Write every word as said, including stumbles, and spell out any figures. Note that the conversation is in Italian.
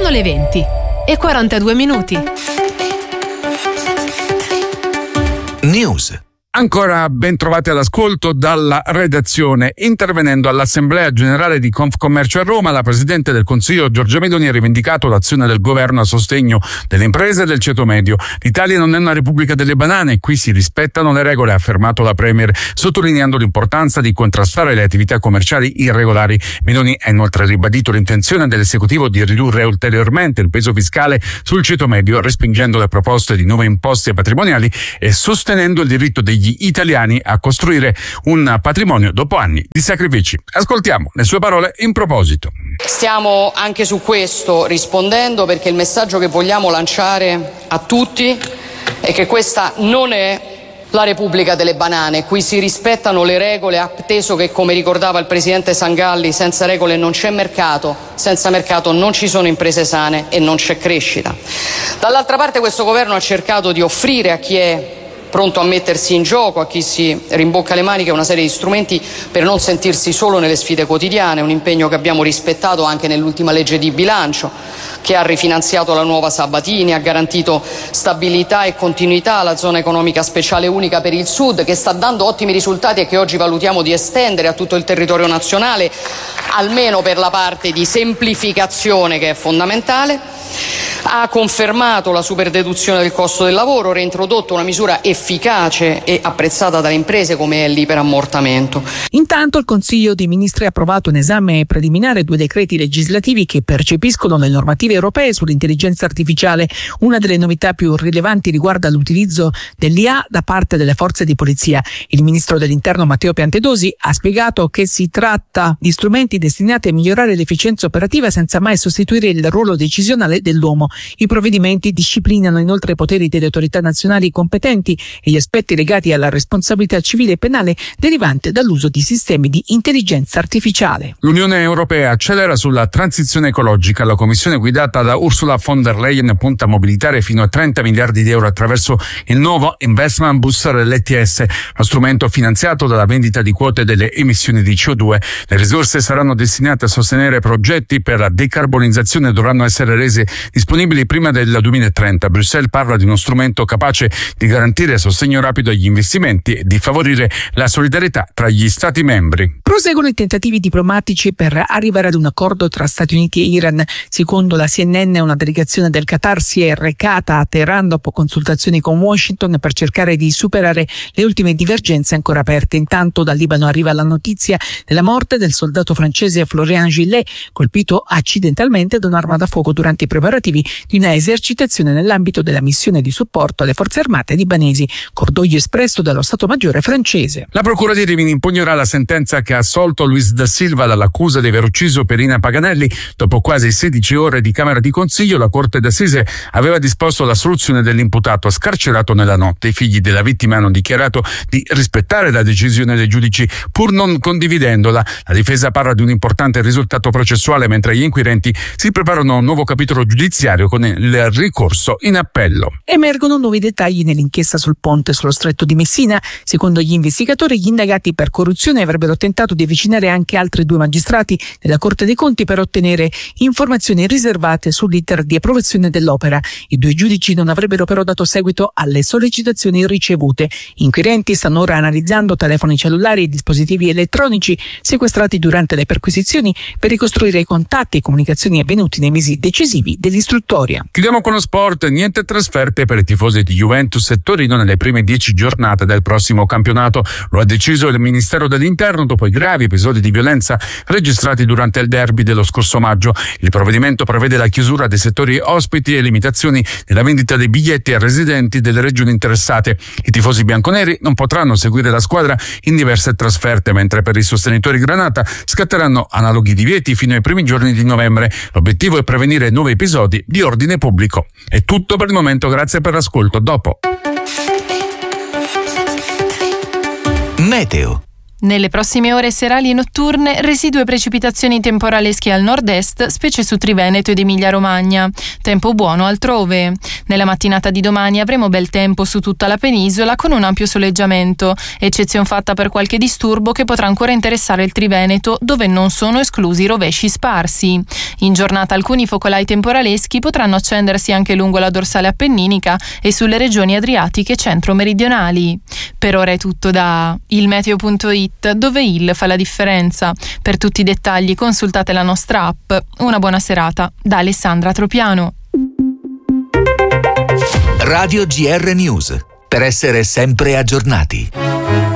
Sono le venti e quarantadue minuti. News. Ancora ben trovati all'ascolto dalla redazione. Intervenendo all'Assemblea Generale di Confcommercio a Roma, la Presidente del Consiglio Giorgia Meloni ha rivendicato l'azione del governo a sostegno delle imprese e del ceto medio. L'Italia non è una repubblica delle banane, qui si rispettano le regole, ha affermato la Premier, sottolineando l'importanza di contrastare le attività commerciali irregolari. Meloni ha inoltre ribadito l'intenzione dell'esecutivo di ridurre ulteriormente il peso fiscale sul ceto medio, respingendo le proposte di nuove imposte patrimoniali e sostenendo il diritto degli italiani a costruire un patrimonio dopo anni di sacrifici. Ascoltiamo le sue parole in proposito. Stiamo anche su questo rispondendo, perché il messaggio che vogliamo lanciare a tutti è che questa non è la Repubblica delle banane. Qui si rispettano le regole, atteso che, come ricordava il Presidente Sangalli, senza regole non c'è mercato, senza mercato non ci sono imprese sane e non c'è crescita. Dall'altra parte, questo governo ha cercato di offrire a chi è pronto a mettersi in gioco, a chi si rimbocca le maniche, una serie di strumenti per non sentirsi solo nelle sfide quotidiane, un impegno che abbiamo rispettato anche nell'ultima legge di bilancio, che ha rifinanziato la nuova Sabatini, ha garantito stabilità e continuità alla zona economica speciale unica per il Sud, che sta dando ottimi risultati e che oggi valutiamo di estendere a tutto il territorio nazionale, almeno per la parte di semplificazione che è fondamentale. Ha confermato la superdeduzione del costo del lavoro, reintrodotto una misura efficace e apprezzata dalle imprese come è l'iperammortamento. Intanto il Consiglio dei Ministri ha approvato un esame preliminare due decreti legislativi che percepiscono le normative europee sull'intelligenza artificiale. Una delle novità più rilevanti riguarda l'utilizzo dell'I A da parte delle forze di polizia. Il ministro dell'Interno Matteo Piantedosi ha spiegato che si tratta di strumenti destinati a migliorare l'efficienza operativa senza mai sostituire il ruolo decisionale dell'uomo. I provvedimenti disciplinano inoltre i poteri delle autorità nazionali competenti e gli aspetti legati alla responsabilità civile e penale derivante dall'uso di sistemi di intelligenza artificiale. L'Unione Europea accelera sulla transizione ecologica. La Commissione guidata da Ursula von der Leyen punta a mobilitare fino a trenta miliardi di euro attraverso il nuovo Investment Booster L T S, lo strumento finanziato dalla vendita di quote delle emissioni di C O due. Le risorse saranno destinate a sostenere progetti per la decarbonizzazione e dovranno essere rese disponibili prima del duemilatrenta. Bruxelles parla di uno strumento capace di garantire sostegno rapido agli investimenti e di favorire la solidarietà tra gli Stati membri. Proseguono i tentativi diplomatici per arrivare ad un accordo tra Stati Uniti e Iran. Secondo la C N N, una delegazione del Qatar si è recata a Teheran dopo consultazioni con Washington per cercare di superare le ultime divergenze ancora aperte. Intanto dal Libano arriva la notizia della morte del soldato francese Florian Gillet, colpito accidentalmente da un'arma da fuoco durante i preparativi di una esercitazione nell'ambito della missione di supporto alle forze armate libanesi. Cordoglio espresso dallo Stato Maggiore francese. La Procura di Rimini impugnerà la sentenza che ha assolto Luis da Silva dall'accusa di aver ucciso Pierina Paganelli. Dopo quasi sedici ore di Camera di Consiglio, la Corte d'Assise aveva disposto l'assoluzione dell'imputato scarcerato nella notte. I figli della vittima hanno dichiarato di rispettare la decisione dei giudici pur non condividendola. La difesa parla di un importante risultato processuale, mentre gli inquirenti si preparano a un nuovo capitolo giudiziario con il ricorso in appello. Emergono nuovi dettagli nell'inchiesta sul ponte sullo Stretto di Messina. Secondo gli investigatori, gli indagati per corruzione avrebbero tentato di avvicinare anche altri due magistrati della Corte dei Conti per ottenere informazioni riservate sull'iter di approvazione dell'opera. I due giudici non avrebbero però dato seguito alle sollecitazioni ricevute. Gli inquirenti stanno ora analizzando telefoni cellulari e dispositivi elettronici sequestrati durante le perquisizioni per ricostruire i contatti e comunicazioni avvenuti nei mesi decisivi dell'istruttoria. Chiudiamo con lo sport. Niente trasferte per i tifosi di Juventus e Torino nelle prime dieci giornate del prossimo campionato. Lo ha deciso il Ministero dell'Interno dopo i gravi episodi di violenza registrati durante il derby dello scorso maggio. Il provvedimento prevede la chiusura dei settori ospiti e limitazioni nella vendita dei biglietti ai residenti delle regioni interessate. I tifosi bianconeri non potranno seguire la squadra in diverse trasferte, mentre per i sostenitori granata scatteranno analoghi divieti fino ai primi giorni di novembre. L'obiettivo è prevenire nuovi episodi di ordine pubblico. È tutto per il momento, grazie per l'ascolto. Dopo. Meteo. Nelle prossime ore serali e notturne, residue precipitazioni temporalesche al nord-est, specie su Triveneto ed Emilia-Romagna. Tempo buono altrove. Nella mattinata di domani avremo bel tempo su tutta la penisola con un ampio soleggiamento, eccezion fatta per qualche disturbo che potrà ancora interessare il Triveneto, dove non sono esclusi rovesci sparsi. In giornata alcuni focolai temporaleschi potranno accendersi anche lungo la dorsale appenninica e sulle regioni adriatiche centro-meridionali. Per ora è tutto da il meteo punto it, dove il fa la differenza. Per tutti i dettagli consultate la nostra app. Una buona serata da Alessandra Tropiano. Radio G R News, per essere sempre aggiornati.